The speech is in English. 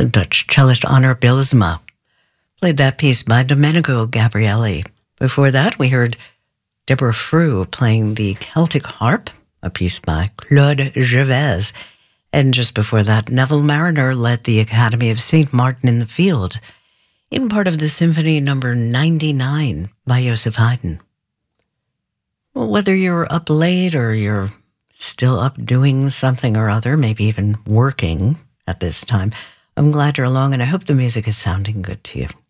Dutch cellist Honor Bylsma played that piece by Domenico Gabrielli. Before that, we heard Deborah Frew playing the Celtic harp, a piece by Claude Gervais. And just before that, Neville Mariner led the Academy of St. Martin in the Fields in part of the Symphony number 99 by Joseph Haydn. Well, whether you're up late or you're still up doing something or other, maybe even working at this time, I'm glad you're along, and I hope the music is sounding good to you.